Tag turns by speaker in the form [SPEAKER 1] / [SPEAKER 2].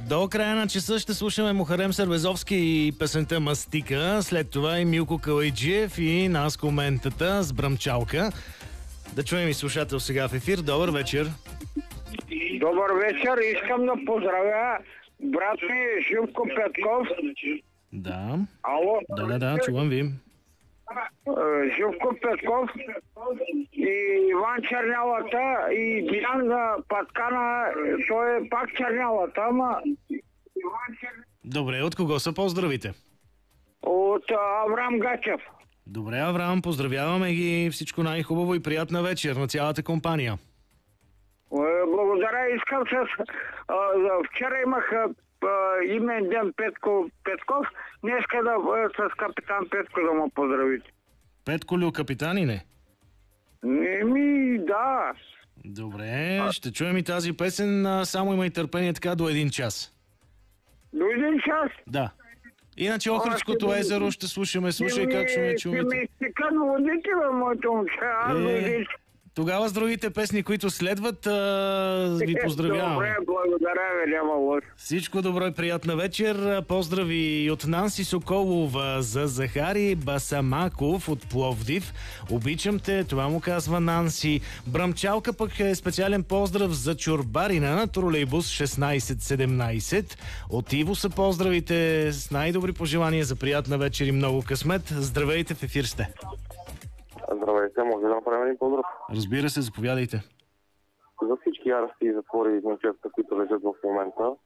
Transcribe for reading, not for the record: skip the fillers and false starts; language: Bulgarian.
[SPEAKER 1] До края на часа ще слушаме Мухарем Сербезовски и песента Мастика. След това и Милко Калайджиев и Наско Ментата с Бръмчалка. Да чуем и слушател сега в ефир. Добър вечер.
[SPEAKER 2] Добър вечер. Искам да поздравя брат ми Живко Петков.
[SPEAKER 1] Да.
[SPEAKER 2] Ало?
[SPEAKER 1] Да, чувам ви.
[SPEAKER 2] Живко Петков и Иван Чернялата и Диана Паткана. Той е пак Чернялата, ама...
[SPEAKER 1] Добре, от кого са поздравите?
[SPEAKER 2] От Аврам Гачев.
[SPEAKER 1] Добре, Авраам, поздравяваме ги. Всичко най-хубаво и приятна вечер на цялата компания.
[SPEAKER 2] Благодаря. Искам вчера имах имен ден Петков. Днеска с капитан Петко да му поздравите.
[SPEAKER 1] Петко ли капитани, не?
[SPEAKER 2] Да.
[SPEAKER 1] Добре, ще чуем и тази песен. Само има и търпение така до 1 час.
[SPEAKER 2] До 1 час?
[SPEAKER 1] Да. Иначе Охридското езеро ще слушаме. Слушай как ще ме чумите.
[SPEAKER 2] Ще ми изтека на водите, моето момче.
[SPEAKER 1] Тогава с другите песни, които следват, ви поздравявам.
[SPEAKER 2] Добре, благодаря ви, няма лошо.
[SPEAKER 1] Всичко добро и приятна вечер. Поздрави и от Нанси Соколова за Захари Басамаков от Пловдив. Обичам те, това му казва Нанси. Бръмчалка пък е специален поздрав за чорбарина на тролейбус 1617. От Иво са поздравите с най-добри пожелания за приятна вечер и много късмет. Здравейте, в ефир сте.
[SPEAKER 3] Здравейте, може да направим един поздрав?
[SPEAKER 1] Разбира се, заповядайте.
[SPEAKER 3] За всички ярости и затвори и момчета, които лежат в момента,